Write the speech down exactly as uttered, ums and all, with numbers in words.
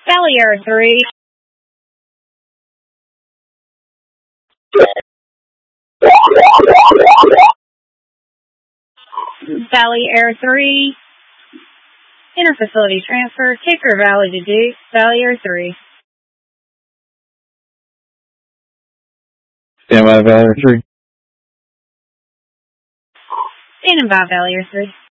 Valley Air three. Valley Air three. Interfacility transfer. Kicker Valley to Duke. Valley Air three. Stand by, Valley Air three. Standing by, Valley Air three.